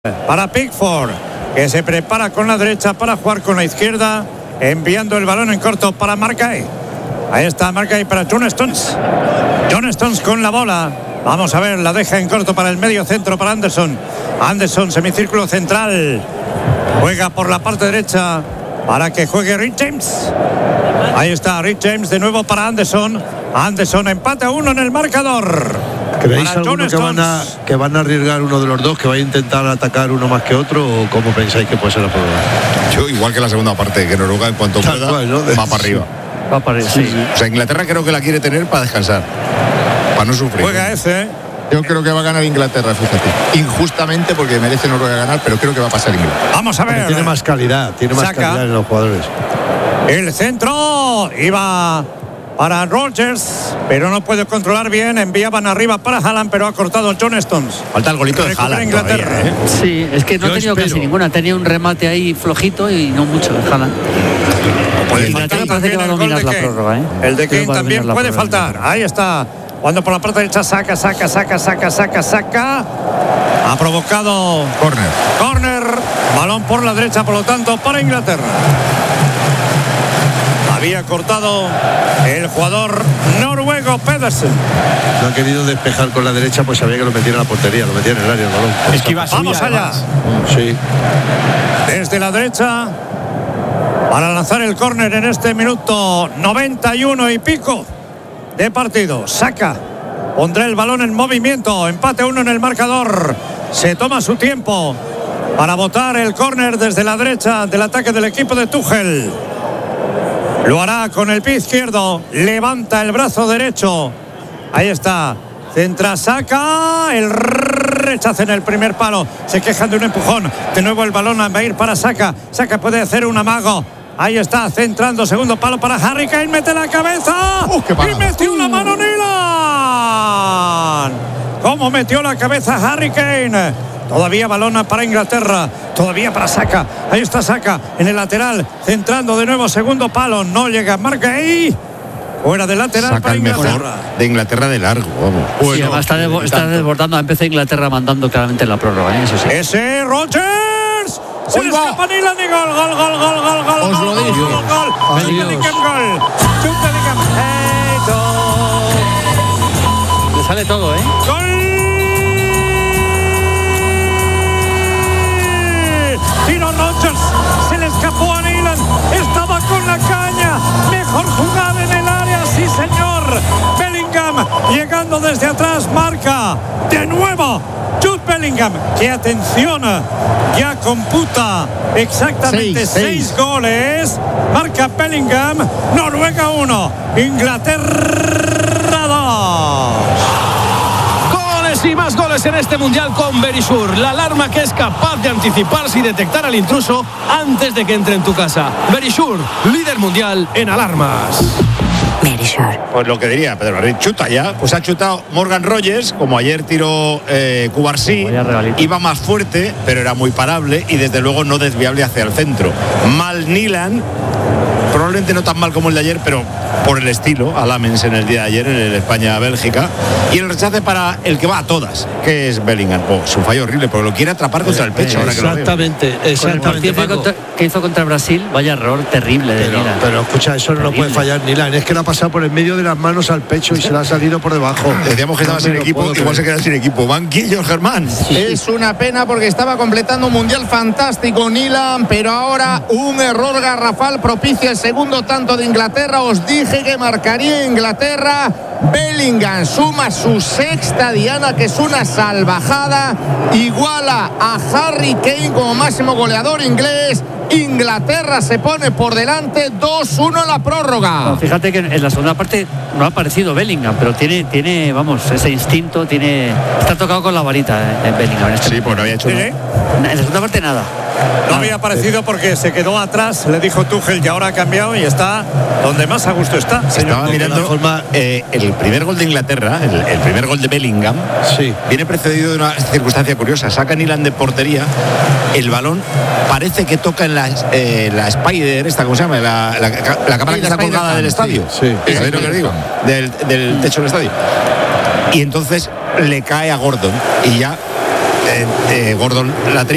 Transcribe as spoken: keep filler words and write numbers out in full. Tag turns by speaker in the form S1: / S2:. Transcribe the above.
S1: Para Pickford, que se prepara con la derecha para jugar con la izquierda, enviando el balón en corto para Markay. Ahí está Markay para John Stones. John Stones con la bola. Vamos a ver, la deja en corto para el medio centro para Anderson. Anderson, semicírculo central. Juega por la parte derecha para que juegue Rhys James. Ahí está Rhys James de nuevo para Anderson. Anderson empate a uno en el marcador.
S2: ¿Creéis alguno que van, a, que van a arriesgar uno de los dos, que va a intentar atacar uno más que otro, o cómo pensáis que puede ser la prueba?
S3: Yo igual que la segunda parte, que Noruega en cuanto pueda
S2: cual, ¿no?
S3: va para arriba.
S4: Va para arriba, sí.
S3: O sea, Inglaterra creo que la quiere tener para descansar, para no sufrir.
S1: Juega ese.
S5: Yo creo que va a ganar Inglaterra, fíjate. Injustamente, porque merece Noruega ganar, pero creo que va a pasar Inglaterra.
S1: Vamos a ver.
S2: Porque tiene más calidad, tiene más
S1: Saca.
S2: calidad en los jugadores.
S1: El centro iba para Rodgers, pero no puede controlar bien. Enviaban arriba para Haaland, pero ha cortado John Stones.
S3: Falta el golito de
S1: Recupera
S3: Haaland
S1: Inglaterra.
S3: todavía, ¿eh?
S4: Sí, es que no
S2: Yo
S4: ha tenido
S2: espero.
S4: casi ninguna. Tenía un remate ahí flojito y no mucho. Haaland.
S1: Puede
S4: Inglaterra
S1: faltar
S4: parece que
S1: también
S4: va a
S1: el gol
S4: dominar
S1: de
S4: la
S1: Kane.
S4: prórroga, ¿eh?
S1: El de
S4: Creo
S1: Kane
S4: que va a
S1: también
S4: dominar la
S1: puede
S4: prórroga.
S1: faltar. Ahí está. Cuando por la parte derecha saca, saca, saca, saca, saca, saca. Ha provocado
S5: Corner.
S1: corner. Balón por la derecha, por lo tanto, para Inglaterra. Había cortado el jugador noruego Pedersen.
S2: No ha querido despejar con la derecha, pues sabía que lo metía en la portería, lo metía en el área el balón.
S6: Es que iba a subir,
S1: Vamos allá.
S6: además.
S2: Sí.
S1: Desde la derecha para lanzar el córner en este minuto noventa y uno y pico de partido. Saca, pondrá el balón en movimiento. Empate uno en el marcador. Se toma su tiempo para botar el córner desde la derecha del ataque del equipo de Tuchel. Lo hará con el pie izquierdo. Levanta el brazo derecho. Ahí está. Centra, saca. El rechazo en el primer palo. Se quejan de un empujón. De nuevo el balón va a ir para Saka. Saka puede hacer un amago. Ahí está, centrando. Segundo palo para Harry Kane. Mete la cabeza.
S5: Uh, qué parada.
S1: Y metió una mano Nilan. ¿Cómo metió la cabeza Harry Kane? Todavía balón para Inglaterra. Todavía para Saka. Ahí está Saka en el lateral. Centrando de nuevo. Segundo palo. No llega. Marca ahí. Fuera del lateral
S3: Saca
S1: para
S3: el mejor
S1: Inglaterra.
S3: de Inglaterra de largo, vamos.
S4: Sí, además está, de- está desbordando. Empezó Inglaterra mandando claramente la prórroga, ¿eh? Eso sí.
S1: Ese Rodgers. Se
S5: ¡Uy,
S1: le
S5: va!
S1: escapa Nilan y gol, gol, gol, gol, gol, gol.
S5: Os
S1: gol,
S5: lo
S1: gol,
S5: dije.
S1: gol, gol.
S2: Adiós.
S1: Bellingham, gol. Jude Bellingham. Hey,
S4: Le sale todo, ¿eh?
S1: gol. Tiro Rodgers. Se le escapó a Nilan. Estaba con la caña. Mejor jugada en el área. Sí, señor. Bellingham llegando desde atrás. Marca de nuevo Jude Bellingham. Que atención. Ya computa exactamente
S5: Seis,
S1: seis,
S5: seis.
S1: goles. Marca Bellingham. Noruega uno. Inglaterra dos.
S6: Goles y más goles en este mundial con Verisure, la alarma que es capaz de anticiparse y detectar al intruso antes de que entre en tu casa. Verisure, líder mundial en alarmas.
S3: Pues lo que diría Pedro Martín, chuta ya. Pues ha chutado Morgan Rogers, como ayer tiró eh, Cubarsí.
S4: Vaya regalito.
S3: Iba más fuerte, pero era muy parable y desde luego no desviable hacia el centro. Mal Nilan, probablemente no tan mal como el de ayer, pero por el estilo, a Lamens en el día de ayer, en el España-Bélgica. Y el rechace para el que va a todas, que es Bellingham. Oh, su fallo horrible, porque lo quiere atrapar contra el pecho. Ahora que lo veo.
S2: Exactamente,
S4: Con el
S2: exactamente.
S4: partido que,
S2: Paco.
S4: contra- que hizo contra Brasil, vaya error terrible de
S2: Pero,
S4: Nilan.
S2: pero escucha, eso no lo
S4: Terrible.
S2: puede fallar Nilan. Es que le ha pasado por el medio de las manos al pecho y se le ha salido por debajo.
S3: Decíamos que estaba
S2: No
S3: sin
S2: me lo
S3: equipo,
S2: puedo
S3: igual se
S2: creer.
S3: queda sin equipo. Banquillo, Germán.
S5: Es una pena porque estaba completando un mundial fantástico Nilan, pero ahora un error garrafal propicia el segundo tanto de Inglaterra. Os dije que marcaría Inglaterra. Bellingham suma su sexta diana, que es una salvajada. Iguala a Harry Kane como máximo goleador inglés. Inglaterra se pone por delante dos uno en la prórroga.
S4: No, fíjate que en la segunda parte no ha aparecido Bellingham, pero tiene, tiene, vamos, ese instinto, tiene, está tocado con la varita eh, en Bellingham. En este
S3: Sí, pues no había hecho
S1: Sí,
S3: nada.
S1: ¿eh?
S4: En la segunda parte nada.
S1: No había aparecido porque se quedó atrás, le dijo Tuchel, y ahora ha cambiado y está donde más a gusto está.
S3: Estaba
S2: de
S3: mirando
S2: la forma-
S3: eh, el primer gol de Inglaterra, el, el primer gol de Bellingham,
S2: Sí.
S3: viene precedido de una circunstancia curiosa. Saca Nilan de portería, el balón parece que toca en la, eh, la Spider, esta, ¿cómo se llama? La, la, la cámara
S5: Sí,
S3: que
S5: la
S3: está colgada
S5: Spider-Cam,
S3: del estadio.
S2: sí, sí.
S3: ¿Sabéis lo que os digo? Del, del techo del estadio. Y entonces le cae a Gordon y ya eh, eh, Gordon la tri-